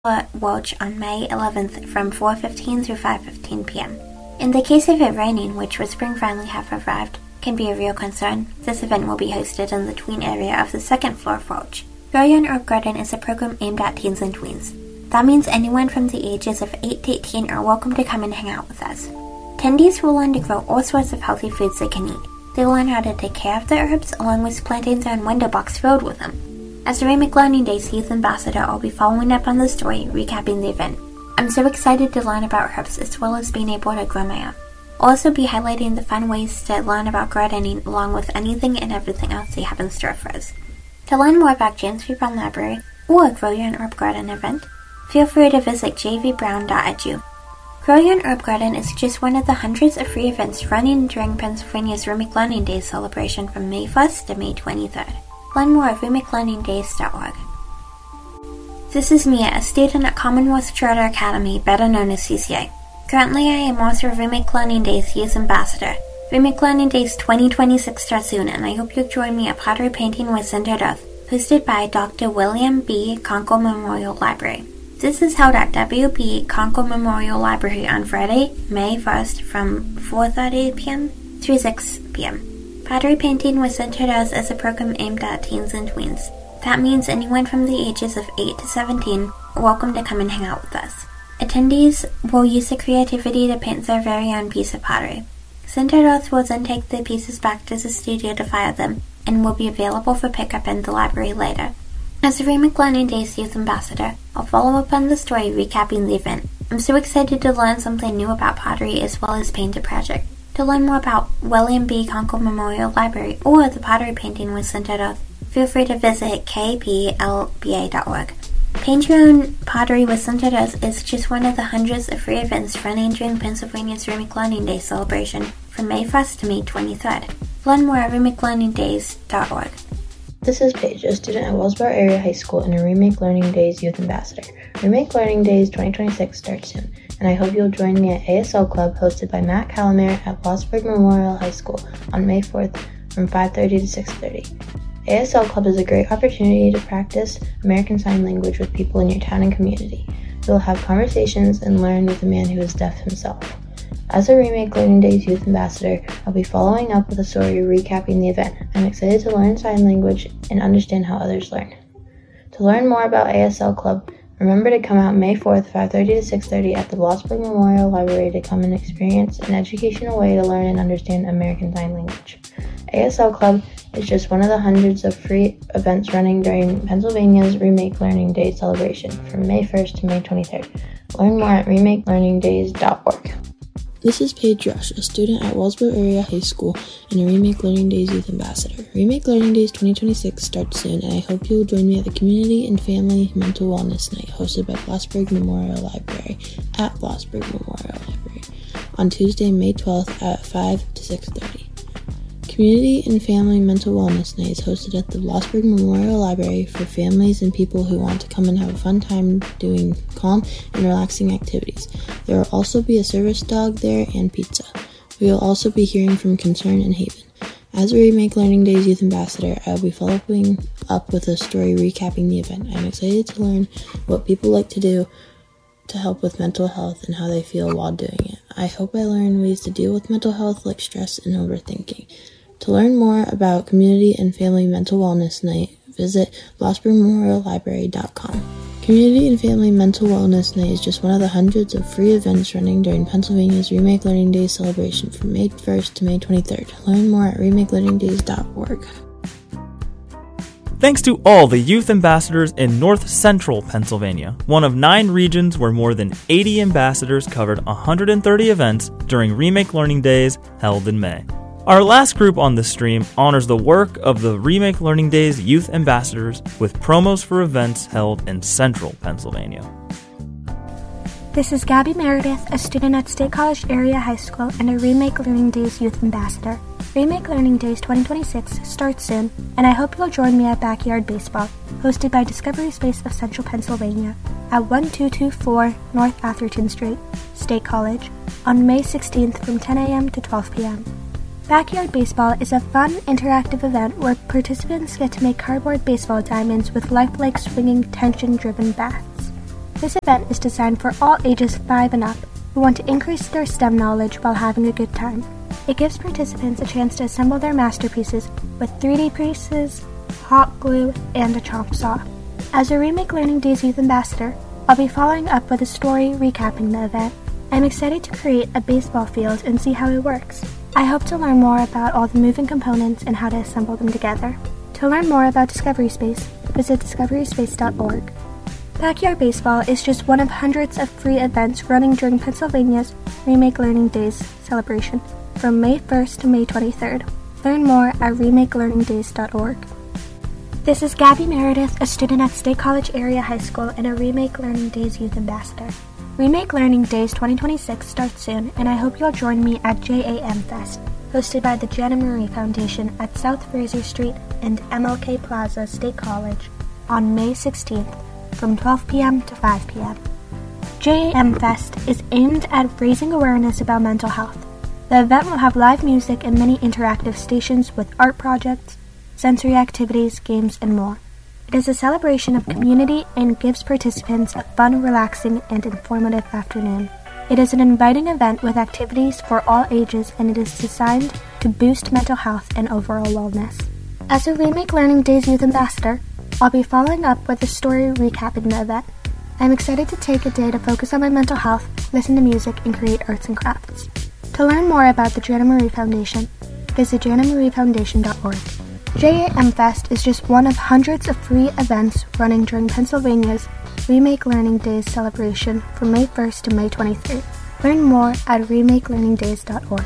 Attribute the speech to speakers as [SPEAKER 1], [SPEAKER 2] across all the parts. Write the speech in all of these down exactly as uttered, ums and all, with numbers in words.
[SPEAKER 1] Welch on May eleventh from four fifteen through five fifteen p.m. In the case of it raining, which with spring finally have arrived, can be a real concern, this event will be hosted in the tween area of the second floor of Welch. Grow Your Own Herb Garden is a program aimed at teens and tweens. That means anyone from the ages of eight to eighteen are welcome to come and hang out with us. Attendees will learn to grow all sorts of healthy foods they can eat. They will learn how to take care of the herbs along with planting their own window box filled with them. As the Remake Learning Days Youth Ambassador, I'll be following up on the story, recapping the event. I'm so excited to learn about herbs as well as being able to grow my own. I'll also be highlighting the fun ways to learn about gardening along with anything and everything else they have in store for us. To learn more about James V. Brown Library or Grow Your Own Herb Garden event, feel free to visit j v brown dot e d u. Grow Your Own Herb Garden is just one of the hundreds of free events running during Pennsylvania's Remake Learning Days celebration from May first to May twenty-third. Learn more at remake learning days dot org. This is Mia, a student at Commonwealth Charter Academy, better known as C C A. Currently, I am also Remake Learning Days Youth Ambassador. Remake Learning Days twenty twenty-six starts soon, and I hope you'll join me at Pottery Painting with Centered Earth, hosted by Doctor William B. Conkle Memorial Library. This is held at W B Conkle Memorial Library on Friday, May first from four thirty p.m. through six p.m. Pottery Painting with Centered Earth is a program aimed at teens and tweens. That means anyone from the ages of eight to seventeen are welcome to come and hang out with us. Attendees will use their creativity to paint their very own piece of pottery. Centered Earth will then take the pieces back to the studio to fire them and will be available for pickup in the library later. As the Remake Learning Days Youth Ambassador, I'll follow up on the story recapping the event. I'm so excited to learn something new about pottery as well as paint a project. To learn more about William B. Conkle Memorial Library or the Pottery Painting with Centered Earth, feel free to visit k p l b a dot org. Paint Your Own Pottery with Centered Earth is just one of the hundreds of free events running during Pennsylvania's Remake Learning Day celebration from May first to May twenty-third. Learn more at remake learning days dot org.
[SPEAKER 2] This is Paige, a student at Wellsboro Area High School and a Remake Learning Days Youth Ambassador. Remake Learning Days twenty twenty-six starts soon, and I hope you'll join me at A S L Club hosted by Matt Calamere at Blossburg Memorial High School on May fourth from five thirty to six thirty. A S L Club is a great opportunity to practice American Sign Language with people in your town and community. You'll have conversations and learn with a man who is deaf himself. As a Remake Learning Days Youth Ambassador, I'll be following up with a story recapping the event. I'm excited to learn sign language and understand how others learn. To learn more about A S L Club, remember to come out May fourth, five thirty to six thirty at the Blossburg Memorial Library to come and experience an educational way to learn and understand American Sign Language. A S L Club is just one of the hundreds of free events running during Pennsylvania's Remake Learning Day celebration from May first to May twenty-third. Learn more at remake learning days dot org.
[SPEAKER 3] This is Paige Rush, a student at Wellsboro Area High School and a Remake Learning Days Youth Ambassador. Remake Learning Days twenty twenty-six starts soon, and I hope you'll join me at the Community and Family Mental Wellness Night hosted by Blossburg Memorial Library at Blossburg Memorial Library on Tuesday, May twelfth at five to six thirty. Community and Family Mental Wellness Night is hosted at the Blossburg Memorial Library for families and people who want to come and have a fun time doing calm and relaxing activities. There will also be a service dog there and pizza. We will also be hearing from Concern and Haven. As a Remake Learning Days Youth Ambassador, I will be following up with a story recapping the event. I'm excited to learn what people like to do to help with mental health and how they feel while doing it. I hope I learn ways to deal with mental health like stress and overthinking. To learn more about Community and Family Mental Wellness Night, visit blossburg memorial library dot com. Community and Family Mental Wellness Night is just one of the hundreds of free events running during Pennsylvania's Remake Learning Days celebration from May first to May twenty-third. Learn more at remake learning days dot org.
[SPEAKER 4] Thanks to all the youth ambassadors in North Central Pennsylvania, one of nine regions where more than eighty ambassadors covered one hundred thirty events during Remake Learning Days held in May. Our last group on the stream honors the work of the Remake Learning Days Youth Ambassadors with promos for events held in Central Pennsylvania.
[SPEAKER 5] This is Gabby Meredith, a student at State College Area High School and a Remake Learning Days Youth Ambassador. Remake Learning Days twenty twenty-six starts soon, and I hope you'll join me at Backyard Baseball, hosted by Discovery Space of Central Pennsylvania, at twelve twenty-four North Atherton Street, State College, on May sixteenth from ten a.m. to twelve p.m. Backyard Baseball is a fun, interactive event where participants get to make cardboard baseball diamonds with lifelike swinging, tension-driven bats. This event is designed for all ages five and up who want to increase their STEM knowledge while having a good time. It gives participants a chance to assemble their masterpieces with three D pieces, hot glue, and a chalk saw. As a Remake Learning Days Youth Ambassador, I'll be following up with a story recapping the event. I'm excited to create a baseball field and see how it works. I hope to learn more about all the moving components and how to assemble them together. To learn more about Discovery Space, visit discovery space dot org. Backyard Baseball is just one of hundreds of free events running during Pennsylvania's Remake Learning Days celebration from May first to May twenty-third. Learn more at remake learning days dot org. This is Gabby Meredith, a student at State College Area High School and a Remake Learning Days Youth Ambassador. Remake Learning Days twenty twenty-six starts soon, and I hope you'll join me at J A M Fest, hosted by the Jana Marie Foundation at South Fraser Street and M L K Plaza State College on May sixteenth from twelve p.m. to five p.m. J A M Fest is aimed at raising awareness about mental health. The event will have live music and many interactive stations with art projects, sensory activities, games, and more. It is a celebration of community and gives participants a fun, relaxing, and informative afternoon. It is an inviting event with activities for all ages, and it is designed to boost mental health and overall wellness. As a Remake Learning Days Youth Ambassador, I'll be following up with a story recapping the event. I'm excited to take a day to focus on my mental health, listen to music, and create arts and crafts. To learn more about the Jana Marie Foundation, visit jana marie foundation dot org. J A M Fest is just one of hundreds of free events running during Pennsylvania's Remake Learning Days celebration from May first to May twenty-third. Learn more at remake learning days dot org.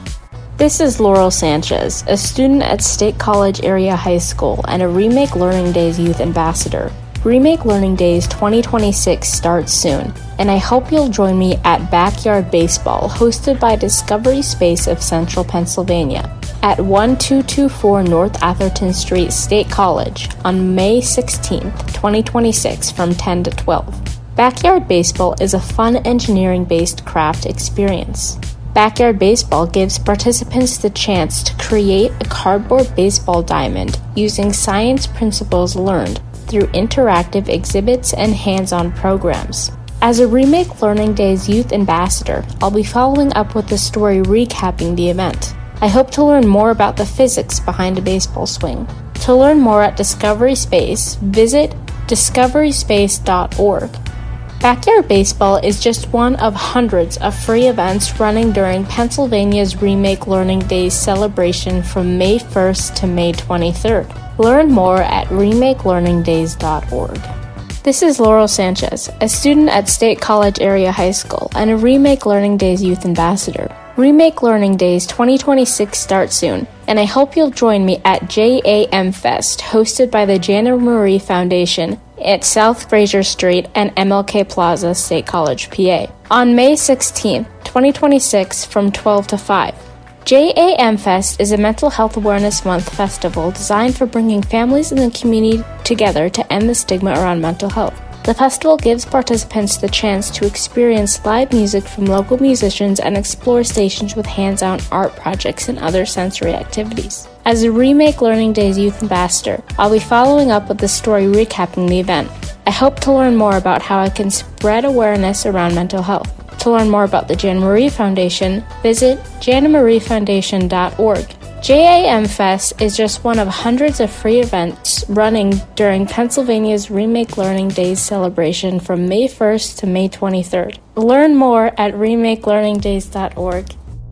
[SPEAKER 6] This is Laurel Sanchez, a student at State College Area High School and a Remake Learning Days Youth Ambassador. Remake Learning Days twenty twenty-six starts soon, and I hope you'll join me at Backyard Baseball, hosted by Discovery Space of Central Pennsylvania, at twelve twenty-four North Atherton Street, State College, on May sixteenth, twenty twenty-six from ten to twelve. Backyard Baseball is a fun engineering-based craft experience. Backyard Baseball gives participants the chance to create a cardboard baseball diamond using science principles learned through interactive exhibits and hands-on programs. As a Remake Learning Days Youth Ambassador, I'll be following up with a story recapping the event. I hope to learn more about the physics behind a baseball swing. To learn more at Discovery Space, visit discovery space dot org. Backyard Baseball is just one of hundreds of free events running during Pennsylvania's Remake Learning Days celebration from May first to May twenty-third. Learn more at remake learning days dot org. This is Laurel Sanchez, a student at State College Area High School and a Remake Learning Days Youth Ambassador. Remake Learning Days twenty twenty-six starts soon, and I hope you'll join me at J A M Fest, hosted by the Jana Marie Foundation at South Fraser Street and M L K Plaza, State College, P A, on May sixteenth, twenty twenty-six from twelve to five. J A M Fest is a Mental Health Awareness Month festival designed for bringing families in the community together to end the stigma around mental health. The festival gives participants the chance to experience live music from local musicians and explore stations with hands-on art projects and other sensory activities. As a Remake Learning Days Youth Ambassador, I'll be following up with a story recapping the event. I hope to learn more about how I can spread awareness around mental health. To learn more about the Jana Marie Foundation, visit jana marie foundation dot org. J A M Fest is just one of hundreds of free events running during Pennsylvania's Remake Learning Days celebration from May first to May twenty-third. Learn more at remake learning days dot org.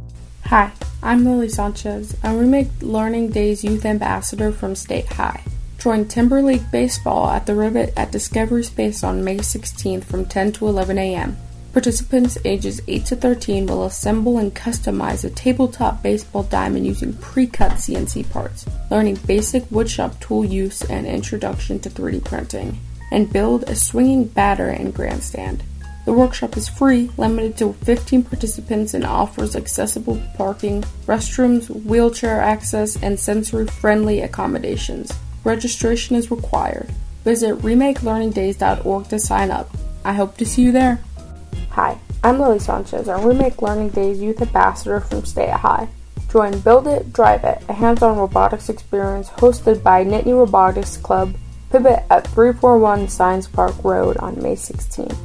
[SPEAKER 7] Hi, I'm Lily Sanchez, a Remake Learning Days Youth Ambassador from State High. Join Timberleague Baseball at the Rivet at Discovery Space on May sixteenth from ten to eleven a.m. Participants ages eight to thirteen will assemble and customize a tabletop baseball diamond using pre-cut C N C parts, learning basic woodshop tool use and introduction to three D printing, and build a swinging batter and grandstand. The workshop is free, limited to fifteen participants, and offers accessible parking, restrooms, wheelchair access, and sensory-friendly accommodations. Registration is required. Visit remake learning days dot org to sign up. I hope to see you there. Hi, I'm Lily Sanchez, a Remake Learning Days Youth Ambassador from State High. Join Build It, Drive It, a hands-on robotics experience hosted by Nittany Robotics Club, Pivot at three forty-one Science Park Road on May sixteenth.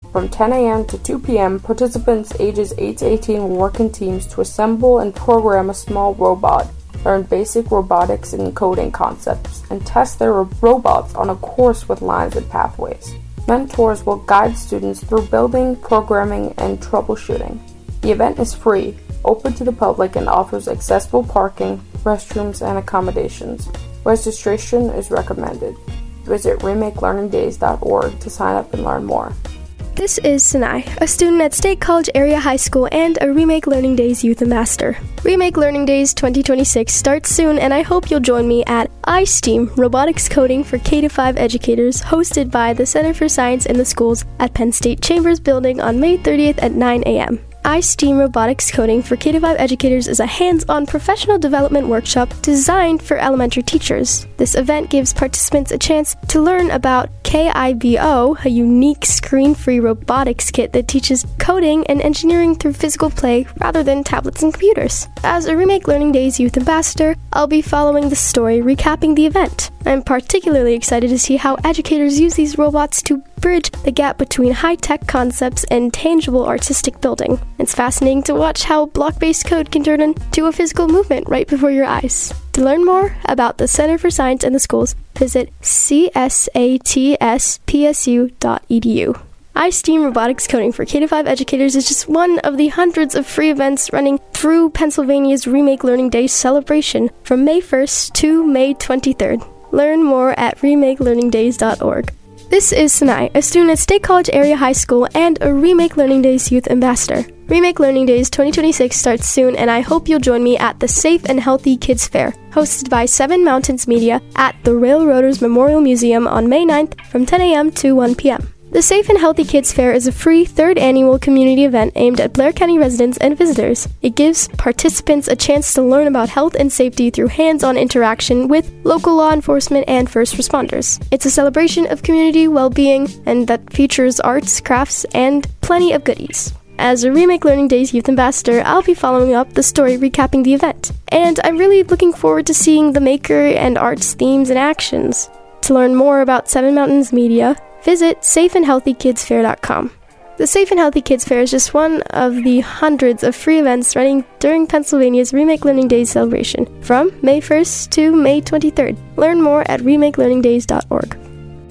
[SPEAKER 7] From ten a.m. to two p.m., participants ages eight to eighteen will work in teams to assemble and program a small robot, learn basic robotics and coding concepts, and test their robots on a course with lines and pathways. Mentors will guide students through building, programming, and troubleshooting. The event is free, open to the public, and offers accessible parking, restrooms, and accommodations. Registration is recommended. Visit remake learning days dot org to sign up and learn more.
[SPEAKER 8] This is Sinai, a student at State College Area High School and a Remake Learning Days Youth Ambassador. Remake Learning Days twenty twenty-six starts soon, and I hope you'll join me at iSteam, Robotics Coding for K to five Educators, hosted by the Center for Science in the Schools at Penn State Chambers Building on May thirtieth at nine a.m. iSteam Robotics Coding for K to five Educators is a hands-on professional development workshop designed for elementary teachers. This event gives participants a chance to learn about K I B O, a unique screen-free robotics kit that teaches coding and engineering through physical play rather than tablets and computers. As a Remake Learning Days Youth Ambassador, I'll be following the story, recapping the event. I'm particularly excited to see how educators use these robots to bridge the gap between high-tech concepts and tangible artistic building. It's fascinating to watch how block-based code can turn into a physical movement right before your eyes. To learn more about the Center for Science in the Schools, visit c s a t s p s u dot e d u. iSteam Robotics Coding for K to five Educators is just one of the hundreds of free events running through Pennsylvania's Remake Learning Days celebration from May first to May twenty-third. Learn more at remake learning days dot org. This is Sinai, a student at State College Area High School and a Remake Learning Days Youth Ambassador. Remake Learning Days twenty twenty-six starts soon, and I hope you'll join me at the Safe and Healthy Kids Fair, hosted by Seven Mountains Media at the Railroaders Memorial Museum on May ninth from ten a.m. to one p.m. The Safe and Healthy Kids Fair is a free third annual community event aimed at Blair County residents and visitors. It gives participants a chance to learn about health and safety through hands-on interaction with local law enforcement and first responders. It's a celebration of community well-being and that features arts, crafts, and plenty of goodies. As a Remake Learning Days Youth Ambassador, I'll be following up the story recapping the event. And I'm really looking forward to seeing the maker and arts themes and actions. To learn more about Seven Mountains Media, visit safe and healthy kids fair dot com. The Safe and Healthy Kids Fair is just one of the hundreds of free events running during Pennsylvania's Remake Learning Days celebration from May first to May twenty-third. Learn more at remake learning days dot org.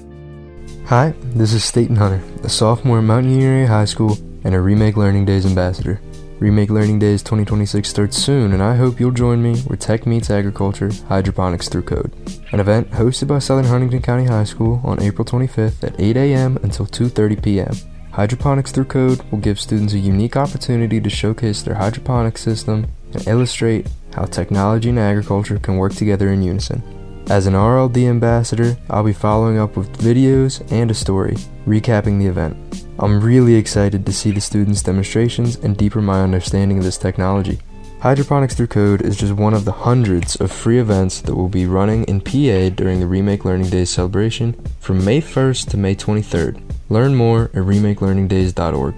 [SPEAKER 9] Hi, this is Staten Hunter, a sophomore at Mountain Union Area High School and a Remake Learning Days ambassador. Remake Learning Days twenty twenty-six starts soon, and I hope you'll join me where tech meets agriculture, hydroponics through code. An event hosted by Southern Huntington County High School on April twenty-fifth at eight a.m. until two thirty p.m. Hydroponics through code will give students a unique opportunity to showcase their hydroponics system and illustrate how technology and agriculture can work together in unison. As an R L D ambassador, I'll be following up with videos and a story, recapping the event. I'm really excited to see the students' demonstrations and deepen my understanding of this technology. Hydroponics Through Code is just one of the hundreds of free events that will be running in P A during the Remake Learning Days celebration from May first to May twenty-third. Learn more at remake learning days dot org.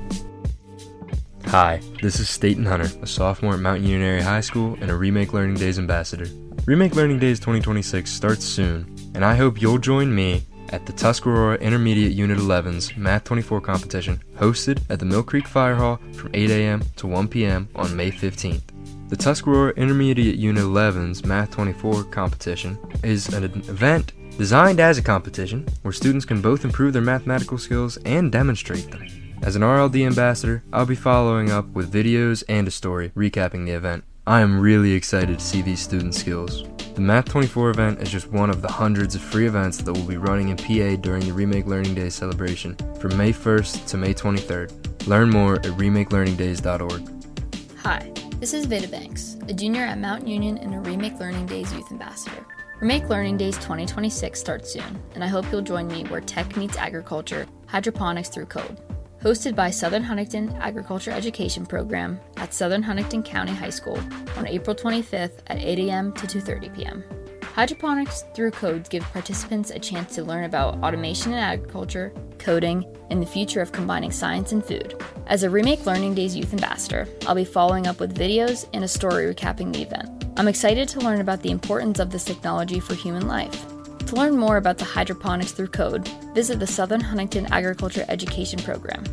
[SPEAKER 9] Hi, this is Staten Hunter, a sophomore at Mountain Union Area High School and a Remake Learning Days ambassador. Remake Learning Days twenty twenty-six starts soon, and I hope you'll join me at the Tuscarora Intermediate Unit eleven's Math twenty-four competition, hosted at the Mill Creek Fire Hall from eight a.m. to one p.m. on May fifteenth. The Tuscarora Intermediate Unit eleven's Math twenty-four competition is an event designed as a competition where students can both improve their mathematical skills and demonstrate them. As an R L D ambassador, I'll be following up with videos and a story recapping the event. I am really excited to see these student skills. The Math twenty-four event is just one of the hundreds of free events that will be running in P A during the Remake Learning Days celebration from May first to May twenty-third. Learn more at remake learning days dot org.
[SPEAKER 10] Hi, this is Veda Banks, a junior at Mount Union and a Remake Learning Days Youth Ambassador. Remake Learning Days twenty twenty-six starts soon, and I hope you'll join me where tech meets agriculture, hydroponics through code. Hosted by Southern Huntington Agriculture Education Program at Southern Huntington County High School on April twenty-fifth at eight a.m. to two thirty p.m. Hydroponics Through Code gives participants a chance to learn about automation in agriculture, coding, and the future of combining science and food. As a Remake Learning Days Youth Ambassador, I'll be following up with videos and a story recapping the event. I'm excited to learn about the importance of this technology for human life. To learn more about the Hydroponics Through Code, visit the Southern Huntington Agriculture Education Program.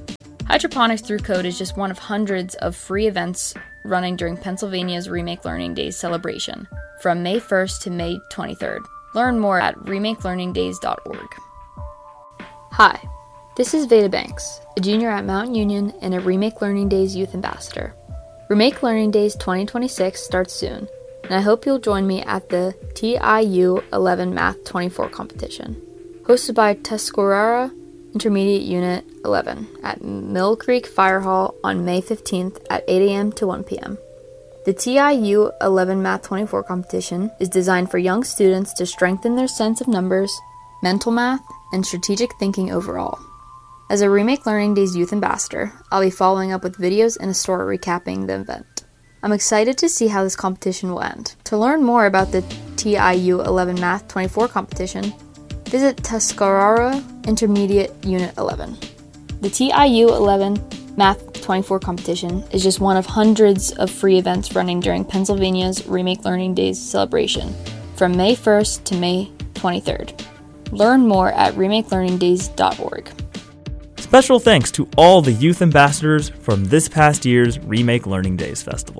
[SPEAKER 10] Hydroponics Through Code is just one of hundreds of free events running during Pennsylvania's Remake Learning Days celebration from May first to May twenty-third. Learn more at remake learning days dot org. Hi, this is Veda Banks, a junior at Mount Union and a Remake Learning Days Youth Ambassador. Remake Learning Days twenty twenty-six starts soon, and I hope you'll join me at the T I U eleven Math twenty-four competition, hosted by Tuscarora Intermediate Unit eleven at Mill Creek Fire Hall on May fifteenth at eight a.m. to one p.m. The T I U eleven Math twenty-four competition is designed for young students to strengthen their sense of numbers, mental math, and strategic thinking overall. As a Remake Learning Days Youth Ambassador, I'll be following up with videos and a story recapping the event. I'm excited to see how this competition will end. To learn more about the T I U eleven Math twenty-four competition, visit Tuscarora Intermediate Unit eleven. The T I U eleven Math twenty-four competition is just one of hundreds of free events running during Pennsylvania's Remake Learning Days celebration from May first to May twenty-third. Learn more at remake learning days dot org.
[SPEAKER 4] Special thanks to all the youth ambassadors from this past year's Remake Learning Days Festival.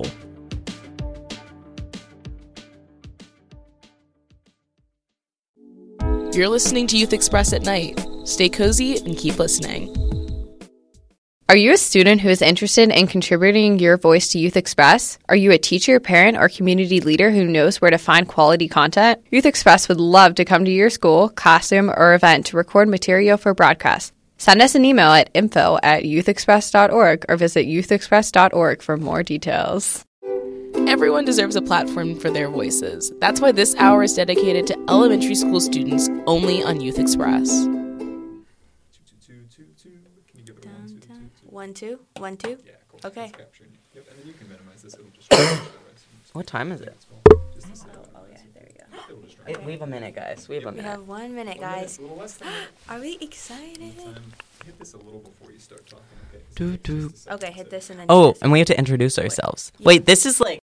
[SPEAKER 11] You're listening to Youth Express at night. Stay cozy and keep listening.
[SPEAKER 12] Are you a student who is interested in contributing your voice to Youth Express? Are you a teacher, parent, or community leader who knows where to find quality content? Youth Express would love to come to your school, classroom, or event to record material for broadcast. Send us an email at info at youth express dot org or visit youth express dot org for more details.
[SPEAKER 11] Everyone deserves a platform for their voices. That's why this hour is dedicated to elementary school students only on Youth Express.
[SPEAKER 13] One, two, one, two.
[SPEAKER 14] Yeah, cool.
[SPEAKER 13] Okay.
[SPEAKER 14] It's captured. Yep, and then you can minimize this. It'll just.
[SPEAKER 15] What time is it?
[SPEAKER 13] Oh, oh yeah, there we go.
[SPEAKER 15] Wait, we have a minute, guys. We have a
[SPEAKER 13] We
[SPEAKER 15] minute.
[SPEAKER 13] have one minute,
[SPEAKER 14] One
[SPEAKER 13] guys.
[SPEAKER 14] minute, a little less than
[SPEAKER 13] Are we excited?
[SPEAKER 14] Hit this a little before you start talking. Okay.
[SPEAKER 15] Do, do.
[SPEAKER 13] Okay, hit this and then.
[SPEAKER 15] Oh,
[SPEAKER 13] do
[SPEAKER 15] and we have to introduce ourselves. Wait, this is like